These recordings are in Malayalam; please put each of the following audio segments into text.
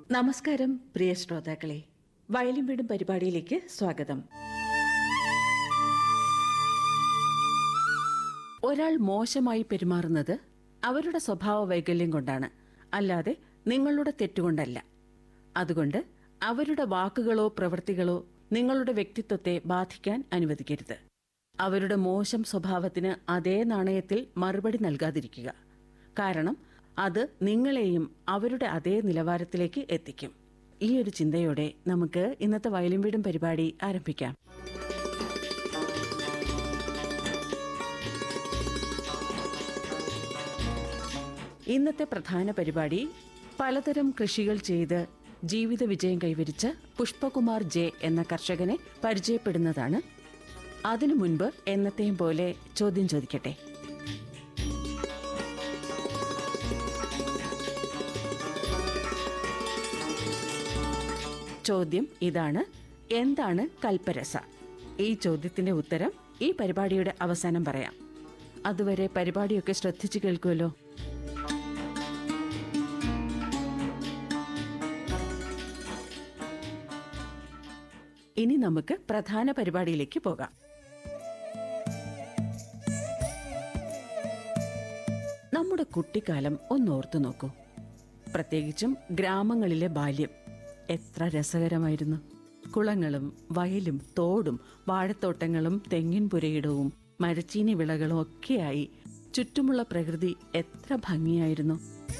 നമസ്കാരം പ്രിയ ശ്രോതാക്കളെ, വയലും വീടും പരിപാടിയിലേക്ക് സ്വാഗതം. ഒരാൾ മോശമായി പെരുമാറുന്നത് അവരുടെ സ്വഭാവ വൈകല്യം കൊണ്ടാണ്, അല്ലാതെ നിങ്ങളുടെ തെറ്റുകൊണ്ടല്ല. അതുകൊണ്ട് അവരുടെ വാക്കുകളോ പ്രവൃത്തികളോ നിങ്ങളുടെ വ്യക്തിത്വത്തെ ബാധിക്കാൻ അനുവദിക്കരുത്. അവരുടെ മോശം സ്വഭാവത്തിന് അതേ നാണയത്തിൽ മറുപടി നൽകാതിരിക്കുക. കാരണം അത് നിങ്ങളെയും അവരുടെ അതേ നിലവാരത്തിലേക്ക് എത്തിക്കും. ഈ ഒരു ചിന്തയോടെ നമുക്ക് ഇന്നത്തെ വയലും വീടും പരിപാടി ആരംഭിക്കാം. ഇന്നത്തെ പ്രധാന പരിപാടി പലതരം കൃഷികൾ ചെയ്ത് ജീവിത വിജയം കൈവരിച്ച പുഷ്പകുമാർ ജെ എന്ന കർഷകനെ പരിചയപ്പെടുന്നതാണ്. അതിനു മുൻപ് എന്നത്തെയും പോലെ ചോദ്യം ചോദിക്കട്ടെ. ചോദ്യം ഇതാണ്: എന്താണ് കൽപ്പരസ? ഈ ചോദ്യത്തിന്റെ ഉത്തരം ഈ പരിപാടിയുടെ അവസാനം പറയാം. അതുവരെ പരിപാടിയൊക്കെ ശ്രദ്ധിച്ചു കേൾക്കുമല്ലോ. ഇനി നമുക്ക് പ്രധാന പരിപാടിയിലേക്ക് പോകാം. നമ്മുടെ കുട്ടിക്കാലം ഒന്നോർത്തു നോക്കൂ. പ്രത്യേകിച്ചും ഗ്രാമങ്ങളിലെ ബാല്യം എത്ര രസകരമായിരുന്നു. കുളങ്ങളും വയലും തോടും വാഴത്തോട്ടങ്ങളും തെങ്ങിൻ പുരയിടവും മരച്ചീനി വിളകളും ഒക്കെയായി ചുറ്റുമുള്ള പ്രകൃതി എത്ര ഭംഗിയായിരുന്നു.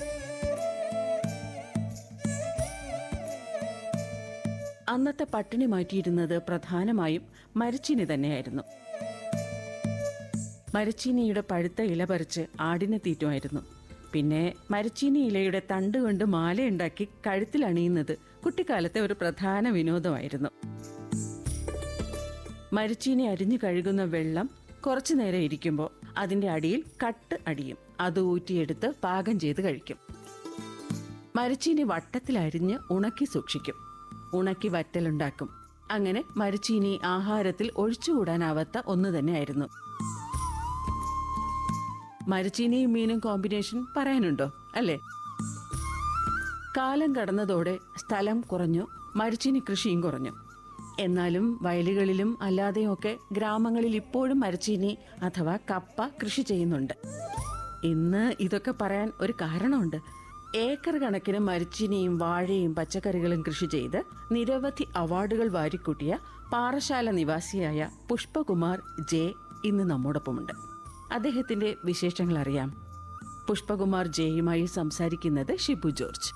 അന്നത്തെ പട്ടിണി മാറ്റിയിരുന്നത് പ്രധാനമായും മരച്ചീനി തന്നെയായിരുന്നു. മരച്ചീനിയുടെ പഴുത്ത ഇല പറിച്ച് ആടിനെ തീറ്റുമായിരുന്നു. പിന്നെ മരച്ചീനി ഇലയുടെ തണ്ട് കൊണ്ട് മാലയുണ്ടാക്കി കഴുത്തിൽ അണിയുന്നത് കുട്ടിക്കാലത്തെ ഒരു പ്രധാന വിനോദമായിരുന്നു. മരച്ചീനി അരിഞ്ഞു കഴുകുന്ന വെള്ളം കുറച്ചു നേരം ഇരിക്കുമ്പോൾ അതിന്റെ അടിയിൽ കട്ട് അടിയും. അത് ഊറ്റിയെടുത്ത് പാകം ചെയ്ത് കഴിക്കും. മരച്ചീനി വട്ടത്തിൽ അരിഞ്ഞ് ഉണക്കി സൂക്ഷിക്കും. ഉണക്കി വറ്റലുണ്ടാക്കും. അങ്ങനെ മരച്ചീനി ആഹാരത്തിൽ ഒഴിച്ചുകൂടാനാവാത്ത ഒന്ന് തന്നെയായിരുന്നു. മരച്ചീനിയും മീനും കോമ്പിനേഷൻ പറയാനുണ്ടോ, അല്ലേ? കാലം കടന്നതോടെ സ്ഥലം കുറഞ്ഞു, മരച്ചീനി കൃഷിയും കുറഞ്ഞു. എന്നാലും വയലുകളിലും അല്ലാതെയൊക്കെ ഗ്രാമങ്ങളിൽ ഇപ്പോഴും മരച്ചീനി അഥവാ കപ്പ കൃഷി ചെയ്യുന്നുണ്ട്. ഇന്ന് ഇതൊക്കെ പറയാൻ ഒരു കാരണമുണ്ട്. ഏക്കർ കണക്കിന് മരച്ചീനിയും വാഴയും പച്ചക്കറികളും കൃഷി ചെയ്ത് നിരവധി അവാർഡുകൾ വാരിക്കൂട്ടിയ പാറശാല നിവാസിയായ പുഷ്പകുമാർ ജെ ഇന്ന് നമ്മോടൊപ്പമുണ്ട്. അദ്ദേഹത്തിന്റെ വിശേഷങ്ങൾ അറിയാം. പുഷ്പകുമാർ ജെയുമായി സംസാരിക്കുന്നത് ഷിബു ജോർജ്.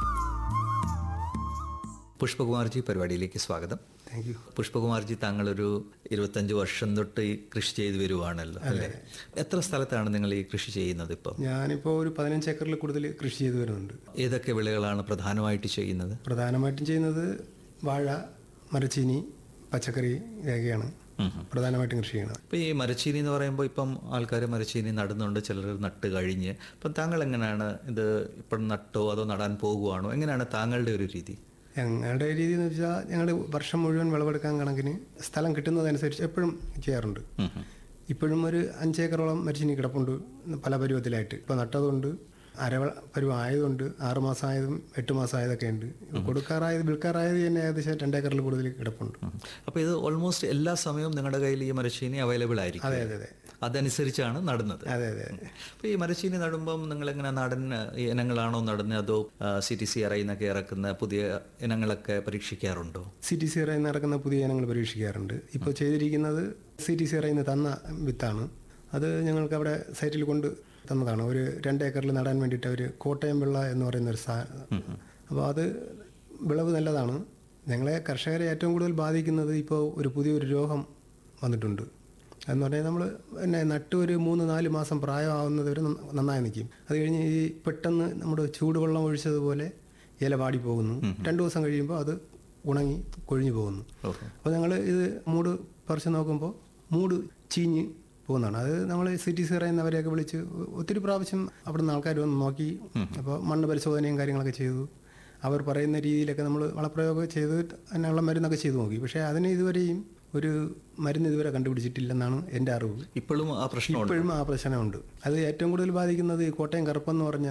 പുഷ്പകുമാർജി, പരിപാടിയിലേക്ക് സ്വാഗതം. Thank you. പുഷ്പകുമാർജി, താങ്കളൊരു 25 വർഷം തൊട്ട് ഈ കൃഷി ചെയ്തു വരുവാണല്ലോ, അല്ലേ? എത്ര സ്ഥലത്താണ് നിങ്ങൾ ഈ കൃഷി ചെയ്യുന്നത് ഇപ്പോൾ? ഞാനിപ്പോൾ ഒരു 15 ഏക്കറിൽ കൂടുതൽ കൃഷി ചെയ്തു വരുന്നുണ്ട്. ഏതൊക്കെ വിളകളാണ് പ്രധാനമായിട്ട് ചെയ്യുന്നത്? പ്രധാനമായിട്ടും ചെയ്യുന്നത് വാഴ, മരച്ചീനി, പച്ചക്കറി ഇതൊക്കെയാണ് പ്രധാനമായിട്ടും കൃഷി ചെയ്യണത്. ഇപ്പം ഈ മരച്ചീനി എന്ന് പറയുമ്പോൾ ഇപ്പം ആൾക്കാർ മരച്ചീനി നടുന്നുണ്ട്, ചിലർ നട്ട് കഴിഞ്ഞ്. അപ്പം താങ്കൾ എങ്ങനെയാണ് ഇത്? ഇപ്പം നട്ടോ അതോ നടാൻ പോകുവാണോ? എങ്ങനെയാണ് താങ്കളുടെ ഒരു രീതി? ഞങ്ങളുടെ രീതി എന്ന് വെച്ചാൽ ഞങ്ങൾ വർഷം മുഴുവൻ വിളവെടുക്കാൻ കണക്കിന് സ്ഥലം കിട്ടുന്നതനുസരിച്ച് എപ്പോഴും ചെയ്യാറുണ്ട്. ഇപ്പോഴും ഒരു 5 ഏക്കറോളം മരച്ചീനി കിടപ്പുണ്ട് പല പരുവത്തിലായിട്ട്. ഇപ്പോൾ നട്ടതുകൊണ്ട് പരുവം ആയതുകൊണ്ട് 6 മാസമായതും 8 മാസമായതൊക്കെ ഉണ്ട്. കൊടുക്കാറായത് വിൽക്കാറായത് തന്നെ ഏകദേശം 2 ഏക്കറിൽ കൂടുതൽ കിടപ്പുണ്ട്. അപ്പോൾ ഇത് ഓൾമോസ്റ്റ് എല്ലാ സമയവും നിങ്ങളുടെ കയ്യിൽ ഈ മരച്ചീനി അവൈലബിൾ ആയിരിക്കും? അതെ അതെ അതെ. അതനുസരിച്ചാണ് നടുന്നത്? അതെ അതെ. അപ്പോൾ ഈ മരച്ചീനി നടുമ്പം നിങ്ങളെങ്ങനെ നാടൻ ഇനങ്ങളാണോ നടുന്നത്, അതോ CTCRI എന്നൊക്കെ ഇറക്കുന്ന പുതിയ ഇനങ്ങളൊക്കെ പരീക്ഷിക്കാറുണ്ടോ? CTCRI എന്ന് ഇറക്കുന്ന പുതിയ ഇനങ്ങൾ പരീക്ഷിക്കാറുണ്ട്. ഇപ്പോൾ ചെയ്തിരിക്കുന്നത് CTCRI തന്ന വിത്താണ്. അത് ഞങ്ങൾക്ക് അവിടെ സൈറ്റിൽ കൊണ്ട് തന്നതാണ്. ഒരു 2 ഏക്കറിൽ നടാൻ വേണ്ടിയിട്ട് അവർ കോട്ടയം വെള്ള എന്ന് പറയുന്നൊരു അപ്പോൾ അത് വിളവ് നല്ലതാണ്. ഞങ്ങളെ കർഷകരെ ഏറ്റവും കൂടുതൽ ബാധിക്കുന്നത് ഇപ്പോൾ ഒരു പുതിയൊരു രോഗം വന്നിട്ടുണ്ട്. എന്ന് പറഞ്ഞാൽ നമ്മൾ പിന്നെ നട്ട് ഒരു 3-4 മാസം പ്രായമാവുന്നത് വരെ നന്നായി നിൽക്കും. അത് കഴിഞ്ഞ് ഈ പെട്ടെന്ന് നമ്മുടെ ചൂടുവെള്ളം ഒഴിച്ചതുപോലെ ഇല വാടി പോകുന്നു. 2 ദിവസം കഴിയുമ്പോൾ അത് ഉണങ്ങി കൊഴിഞ്ഞു പോകുന്നു. അപ്പോൾ ഞങ്ങൾ ഇത് മൂട് പറിച്ച് നോക്കുമ്പോൾ മൂട് ചീഞ്ഞ് പോകുന്നതാണ്. അത് നമ്മൾ CTCRI എന്നവരെയൊക്കെ വിളിച്ച് ഒത്തിരി പ്രാവശ്യം അവിടെ നിന്ന് ആൾക്കാർ വന്ന് നോക്കി. അപ്പോൾ മണ്ണ് പരിശോധനയും കാര്യങ്ങളൊക്കെ ചെയ്തു. അവർ പറയുന്ന രീതിയിലൊക്കെ നമ്മൾ വളപ്രയോഗം ചെയ്ത് അതിനുള്ള മരുന്നൊക്കെ ചെയ്തു നോക്കി. പക്ഷേ അതിന് ഇതുവരെയും ഒരു മരുന്ന് ഇതുവരെ കണ്ടുപിടിച്ചിട്ടില്ലെന്നാണ് എൻ്റെ അറിവ്. ഇപ്പോഴും ആ പ്രശ്നമുണ്ട്. അത് ഏറ്റവും കൂടുതൽ ബാധിക്കുന്നത് ഈ കോട്ടയം കറുപ്പെന്ന് പറഞ്ഞ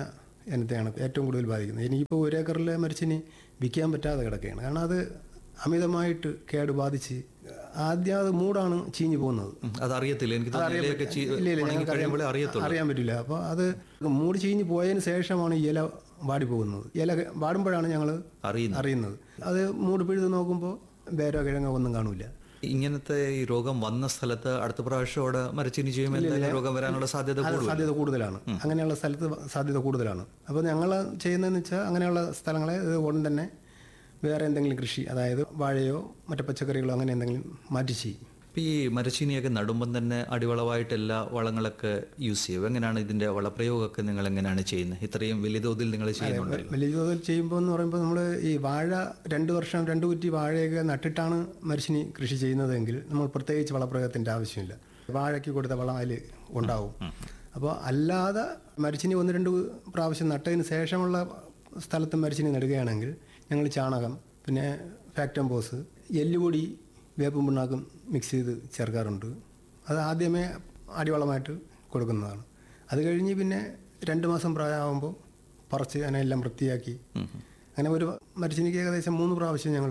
ഇനത്തെയാണ് ഏറ്റവും കൂടുതൽ ബാധിക്കുന്നത്. എനിക്കിപ്പോൾ 1 ഏക്കറിലെ മരച്ചീനി വിൽക്കാൻ പറ്റാതെ കിടക്കുകയാണ്. കാരണം അത് അമിതമായിട്ട് കേട് ബാധിച്ച് ആദ്യം അത് മൂടാണ് ചീഞ്ഞു പോകുന്നത്. അതറിയത്തില്ല, എനിക്ക് തോന്നുന്നു ഇലയൊക്കെ കഴിയുമ്പോഴേ അറിയത്തുള്ളൂ. അറിയാൻ പറ്റില്ല. അപ്പോൾ അത് മൂട് ചീഞ്ഞ് പോയതിന് ശേഷമാണ് ഈ ഇല വാടി പോകുന്നത്. ഇല വാടുമ്പോഴാണ് ഞങ്ങൾ അറിയുന്നത്. അത് മൂട് പിഴുത് നോക്കുമ്പോൾ വേരോ കിഴങ്ങോ ഒന്നും കാണില്ല. ഇങ്ങനത്തെ ഈ രോഗം വന്ന സ്ഥലത്ത് അടുത്ത പ്രാവശ്യം അവിടെ മരച്ചീനി ചെയ്യുമ്പോൾ എന്തായാലും രോഗം വരാനുള്ള സാധ്യത കൂടുതലാണ്. അങ്ങനെയുള്ള സ്ഥലത്ത് സാധ്യത കൂടുതലാണ്. അപ്പോൾ ഞങ്ങൾ ചെയ്യുന്നതെന്ന് വെച്ചാൽ അങ്ങനെയുള്ള സ്ഥലങ്ങളെ ഉടൻ തന്നെ വേറെ എന്തെങ്കിലും കൃഷി, അതായത് വാഴയോ മറ്റു പച്ചക്കറികളോ അങ്ങനെ എന്തെങ്കിലും മാറ്റി ചെയ്യും. ഇപ്പം ഈ മരച്ചീനിയൊക്കെ നടുമ്പം തന്നെ അടിവളമായിട്ട് എല്ലാ വളങ്ങളൊക്കെ യൂസ് ചെയ്യും. എങ്ങനെയാണ് ഇതിൻ്റെ വളപ്രയോഗമൊക്കെ നിങ്ങൾ എങ്ങനെയാണ് ചെയ്യുന്നത്? ഇത്രയും വലിയ തോതിൽ നിങ്ങൾ ചെയ്യുന്നുണ്ടല്ലോ. വലിയ തോതിൽ ചെയ്യുമ്പോൾ എന്ന് പറയുമ്പോൾ നമ്മൾ ഈ വാഴ 2 വർഷം 2 കുറ്റി വാഴയൊക്കെ നട്ടിട്ടാണ് മരച്ചീനി കൃഷി ചെയ്യുന്നതെങ്കിൽ നമ്മൾ പ്രത്യേകിച്ച് വളപ്രയോഗത്തിൻ്റെ ആവശ്യമില്ല. വാഴയ്ക്ക് കൊടുത്ത വളം അതിൽ ഉണ്ടാവും. അപ്പോൾ അല്ലാതെ മരച്ചീനി 1-2 പ്രാവശ്യം നട്ടതിന് ശേഷമുള്ള സ്ഥലത്ത് മരച്ചീനി നടുകയാണെങ്കിൽ ഞങ്ങൾ ചാണകം, പിന്നെ ഫാക്ടംബോസ്, എല്ലുപൊടി, വേപ്പും പിണ്ണാക്കും മിക്സ് ചെയ്ത് ചേർക്കാറുണ്ട്. അത് ആദ്യമേ അടിവളമായിട്ട് കൊടുക്കുന്നതാണ്. അത് കഴിഞ്ഞ് പിന്നെ 2 മാസം പ്രായമാകുമ്പോൾ പറിച്ച് അതിനെല്ലാം വൃത്തിയാക്കി അങ്ങനെ ഒരു മരച്ചീനിക്ക് ഏകദേശം 3 പ്രാവശ്യം ഞങ്ങൾ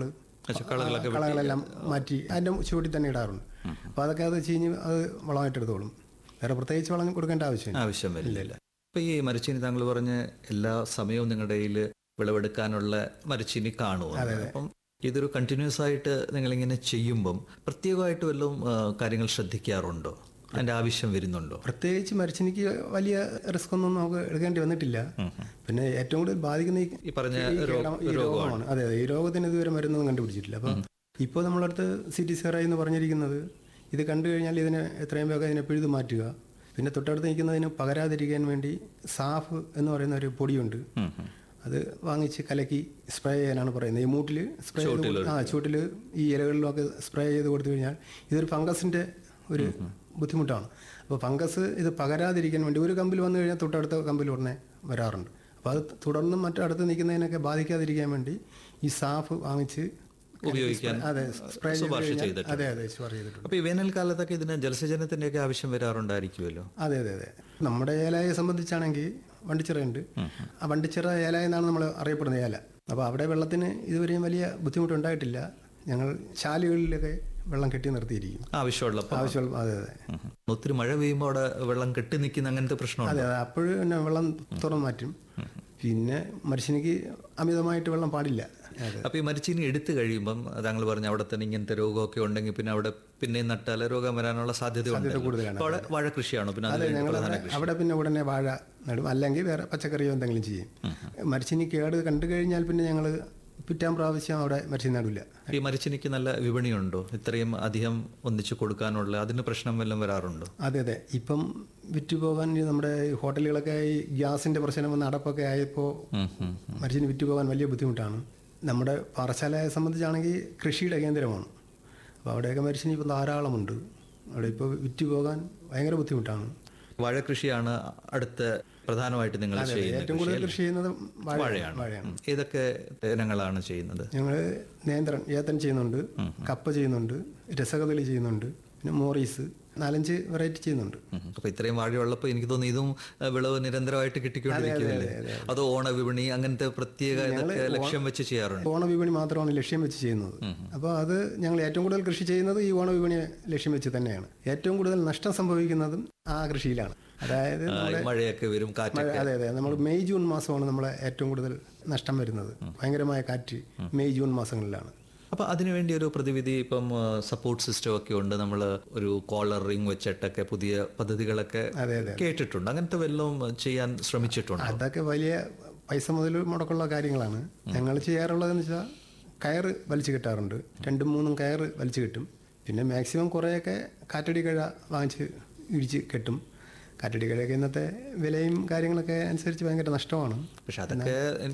കളകളെല്ലാം മാറ്റി അതിൻ്റെ ചുവട്ടിൽ തന്നെ ഇടാറുണ്ട്. അപ്പോൾ അതൊക്കെ അത് ചീഞ്ഞ് അത് വളമായിട്ട് എടുത്തോളും. വേറെ പ്രത്യേകിച്ച് വളം കൊടുക്കേണ്ട ആവശ്യം വരില്ല. ഇപ്പം ഈ മരച്ചീനി താങ്കൾ പറഞ്ഞ് എല്ലാ സമയവും നിങ്ങളുടെ കയ്യിൽ വിളവെടുക്കാനുള്ള മരച്ചീനി കാണുമോ? അപ്പം ഇതൊരു കണ്ടിന്യൂസ് ആയിട്ട് നിങ്ങളിങ്ങനെ ചെയ്യുമ്പം പ്രത്യേകമായിട്ട് വല്ലതും കാര്യങ്ങൾ ശ്രദ്ധിക്കാറുണ്ടോ? അതിൻ്റെ ആവശ്യം വരുന്നുണ്ടോ? പ്രത്യേകിച്ച് മരച്ചീനിക്ക് വലിയ റിസ്ക് ഒന്നും നമുക്ക് എടുക്കേണ്ടി വന്നിട്ടില്ല. പിന്നെ ഏറ്റവും കൂടുതൽ ബാധിക്കുന്ന ഈ പറഞ്ഞ രോഗമാണ്. അതെ, ഈ രോഗത്തിന് ഇതുവരെ മരുന്നൊന്നും കണ്ടുപിടിച്ചിട്ടില്ല. അപ്പം ഇപ്പോൾ നമ്മളടുത്ത് CTCR എന്ന് പറഞ്ഞിരിക്കുന്നത് ഇത് കണ്ടു കഴിഞ്ഞാൽ ഇതിനെ എത്രയും വേഗം ഇതിനെ പിഴുതു മാറ്റുക. പിന്നെ തൊട്ടടുത്ത് നിൽക്കുന്നതിന് പകരാതിരിക്കാൻ വേണ്ടി സാഫ് എന്ന് പറയുന്ന ഒരു പൊടിയുണ്ട്. അത് വാങ്ങിച്ച് കലക്കി സ്പ്രേ ചെയ്യാനാണ് പറയുന്നത്. ഈ മൂട്ടിൽ സ്പ്രേ ചൂട്ടിൽ ഈ ഇലകളിലൊക്കെ സ്പ്രേ ചെയ്ത് കൊടുത്തു കഴിഞ്ഞാൽ ഇതൊരു ഫംഗസിൻ്റെ ഒരു ബുദ്ധിമുട്ടാണ്. അപ്പോൾ ഫംഗസ് ഇത് പകരാതിരിക്കാൻ വേണ്ടി ഒരു കമ്പിൽ വന്നു കഴിഞ്ഞാൽ തൊട്ടടുത്ത കമ്പിൽ ഉടനെ വരാറുണ്ട്. അപ്പോൾ അത് തുടർന്നും മറ്റടുത്ത് നിൽക്കുന്നതിനൊക്കെ ബാധിക്കാതിരിക്കാൻ വേണ്ടി ഈ സാഫ് വാങ്ങിച്ച് ഉപയോഗിക്കാൻ ശുപാർശ ചെയ്തിട്ടുണ്ട്. അപ്പോൾ ഈ വേനൽക്കാലത്തൊക്കെ ഇതിന് ജലസേചനത്തിൻ്റെയൊക്കെ ആവശ്യം വരാറുണ്ടായിരിക്കുമല്ലോ? അതെ. നമ്മുടെ ഏലയെ സംബന്ധിച്ചാണെങ്കിൽ വണ്ടിച്ചിറയുണ്ട്. ആ വണ്ടിച്ചിറ ഏല എന്നാണ് നമ്മൾ അറിയപ്പെടുന്ന ഏല. അപ്പോൾ അവിടെ വെള്ളത്തിന് ഇതുവരെയും വലിയ ബുദ്ധിമുട്ടുണ്ടായിട്ടില്ല. ഞങ്ങൾ ചാലുകളിലൊക്കെ വെള്ളം കെട്ടി നിർത്തിയിരിക്കും ആവശ്യമുള്ള. അതെ. ഒത്തിരി മഴ പെയ്യുമ്പോൾ അവിടെ വെള്ളം കെട്ടി നിൽക്കുന്ന അങ്ങനത്തെ പ്രശ്നമാണ്. അതെ, അപ്പോഴും പിന്നെ വെള്ളം തുറന്നു മാറ്റും. പിന്നെ മരച്ചീനിക്ക് അമിതമായിട്ട് വെള്ളം പാടില്ല. അപ്പോൾ ഈ മരച്ചീനി എടുത്തു കഴിയുമ്പം താങ്കൾ പറഞ്ഞു അവിടെ തന്നെ ഇങ്ങനത്തെ രോഗമൊക്കെ ഉണ്ടെങ്കിൽ പിന്നെ അവിടെ പിന്നെ നട്ടാൽ രോഗം വരാനുള്ള സാധ്യത കൂടുതലാണ്. അവിടെ വാഴ കൃഷിയാണോ? പിന്നെ അവിടെ പിന്നെ ഉടനെ വാഴ നടും, അല്ലെങ്കിൽ വേറെ പച്ചക്കറിയോ എന്തെങ്കിലും ചെയ്യും. മരച്ചീനി കേട് കണ്ടു കഴിഞ്ഞാൽ പിന്നെ ഞങ്ങൾ പിറ്റാൻ പ്രാവശ്യം അവിടെ മരച്ചീനി നടില്ല. ഈ മരച്ചീനിക്ക് നല്ല വിപണിയുണ്ടോ? ഇത്രയും അധികം ഒന്നിച്ച് കൊടുക്കാനുള്ള അതിന് പ്രശ്നം വല്ലതും വരാറുണ്ടോ? അതെ. ഇപ്പം വിറ്റുപോകാൻ നമ്മുടെ ഹോട്ടലുകളൊക്കെ ഈ ഗ്യാസിന്റെ പ്രശ്നം വന്ന് അടപ്പൊക്കെ ആയപ്പോൾ മരച്ചീനി വിറ്റുപോകാൻ വലിയ ബുദ്ധിമുട്ടാണ്. നമ്മുടെ പാറശാലയെ സംബന്ധിച്ചാണെങ്കിൽ കൃഷിയുടെ കേന്ദ്രമാണ്. അപ്പോൾ അവിടെയൊക്കെ മരച്ചീനി ഇപ്പം ധാരാളമുണ്ട്. അവിടെ ഇപ്പോൾ വിറ്റുപോകാൻ ഭയങ്കര ബുദ്ധിമുട്ടാണ്. വാഴ കൃഷിയാണ് അടുത്ത പ്രധാനമായിട്ട് നിങ്ങൾ ചെയ്യുന്നത്? ഏറ്റവും കൂടുതൽ കൃഷി ചെയ്യുന്നത് വാഴയാണ്. ഏതൊക്കെ ഇനങ്ങളാണ് ചെയ്യുന്നത്? ഞങ്ങൾ ഏത്തൻ ചെയ്യുന്നുണ്ട്, കപ്പ ചെയ്യുന്നുണ്ട്, രസകദളി ചെയ്യുന്നുണ്ട്, പിന്നെ മോറീസ്, 4-5 വെറൈറ്റി ചെയ്യുന്നുണ്ട്. അപ്പോൾ ഇത്രയും വാഴയുള്ളപ്പോൾ എനിക്ക് തോന്നുന്നു ഇതും വിളവ് നിരന്തരമായിട്ട് കിട്ടിക്കൊണ്ടിരിക്കുന്നില്ലേ? അതോ ഓണവിപണി അങ്ങനത്തെ പ്രത്യേക ലക്ഷ്യം വെച്ച് ചെയ്യാറുണ്ട്? ഓണവിപണി മാത്രമാണ് ലക്ഷ്യം വെച്ച് ചെയ്യുന്നത്. അപ്പോൾ അത് ഞങ്ങൾ ഏറ്റവും കൂടുതൽ കൃഷി ചെയ്യുന്നത് ഈ ഓണവിപണിയെ ലക്ഷ്യം വെച്ച് തന്നെയാണ്. ഏറ്റവും കൂടുതൽ നഷ്ടം സംഭവിക്കുന്നതും ആ കൃഷിയിലാണ്. അതായത് മഴയൊക്കെ വരും, കാറ്റ്. അതെ. നമ്മൾ മെയ് ജൂൺ മാസമാണ് നമ്മളെ ഏറ്റവും കൂടുതൽ നഷ്ടം വരുന്നത്. ഭയങ്കരമായ കാറ്റ് മെയ് ജൂൺ മാസങ്ങളിലാണ്. അപ്പോൾ അതിനുവേണ്ടി ഒരു പ്രതിവിധി ഇപ്പം സപ്പോർട്ട് സിസ്റ്റം ഒക്കെ ഉണ്ട്. നമ്മൾ ഒരു കോളർ റിംഗ് വെച്ചിട്ടൊക്കെ പുതിയ പദ്ധതികളൊക്കെ കേട്ടിട്ടുണ്ട്. അങ്ങനത്തെ വല്ലതും ചെയ്യാൻ ശ്രമിച്ചിട്ടുണ്ട്? അതൊക്കെ വലിയ പൈസ മുതൽ മുടക്കുള്ള കാര്യങ്ങളാണ്. ഞങ്ങൾ ചെയ്യാറുള്ളതെന്ന് വെച്ചാൽ കയറ് വലിച്ചു കിട്ടാറുണ്ട്. 2-3 കയറ് വലിച്ചു കിട്ടും. പിന്നെ മാക്സിമം കുറേയൊക്കെ കാറ്റടി കഴ വാങ്ങിച്ച് ഇടിച്ച് കെട്ടും. കാറ്റടി കഴയൊക്കെ ഇന്നത്തെ വിലയും കാര്യങ്ങളൊക്കെ അനുസരിച്ച് ഭയങ്കര നഷ്ടമാണ്. പക്ഷെ അതൊക്കെ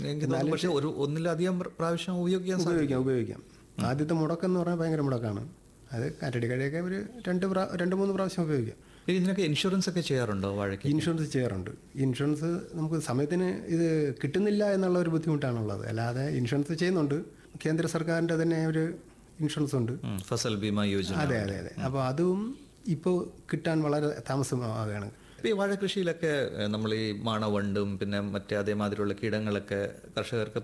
ഒന്നിലധികം പ്രാവശ്യം ഉപയോഗിക്കാം. ആദ്യത്തെ മുടക്കെന്ന് പറഞ്ഞാൽ ഭയങ്കര മുടക്കാണ്. അത് കാറ്റടി കഴയൊക്കെ ഒരു 2-3 പ്രാവശ്യം ഉപയോഗിക്കാം. ഇതിനൊക്കെ ഇൻഷുറൻസ് ഒക്കെ ചെയ്യാറുണ്ടോ വാഴയ്ക്ക്? ഇൻഷുറൻസ് ചെയ്യാറുണ്ട്. ഇൻഷുറൻസ് നമുക്ക് സമയത്തിന് ഇത് കിട്ടുന്നില്ല എന്നുള്ള ഒരു ബുദ്ധിമുട്ടാണുള്ളത്. അല്ലാതെ ഇൻഷുറൻസ് ചെയ്യുന്നുണ്ട്. കേന്ദ്ര സർക്കാരിൻ്റെ തന്നെ ഒരു ഇൻഷുറൻസ് ഉണ്ട്, ഫസൽ ബീമ യോജന. അതെ. അപ്പോൾ അതും ഇപ്പോൾ കിട്ടാൻ വളരെ താമസമാവുകയാണ്. ഇപ്പൊ ഈ വാഴ കൃഷിയിലൊക്കെ നമ്മൾ ഈ മാണവണ്ടും പിന്നെ മറ്റേ അതേമാതിരിയുള്ള കീടങ്ങളൊക്കെ കർഷകർക്ക്